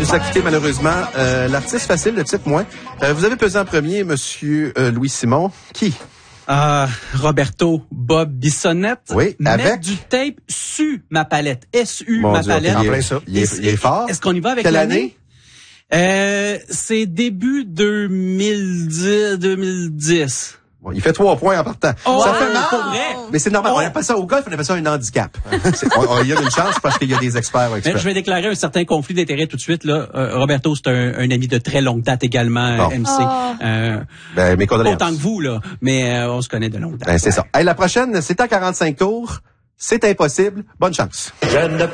nous a quitté malheureusement. L'artiste facile, le type moins. Vous avez pesé en premier, Monsieur Louis Simon. Qui? Roberto Bob Bissonnette. Oui, avec mettre du tape sur ma palette. S-U, Mon ma Dieu, palette. en plein ça. Il est fort. Est-ce qu'on y va avec Quelle l'année? C'est début 2010. Bon, il fait 3 points en partant. Oh, ça fait mal. pour vrai? Mais c'est normal. Oh. On appelle ça au golf, on appelle ça un handicap. Il y a une chance parce qu'il y a des experts. Mais je vais déclarer un certain conflit d'intérêts tout de suite. Là, Roberto, c'est un ami de très longue date également, MC. Mes condoléances. Autant que vous, là. Mais on se connaît de longue date. C'est ça. Hey, la prochaine, c'est à 45 tours. C'est impossible. Bonne chance. Je ne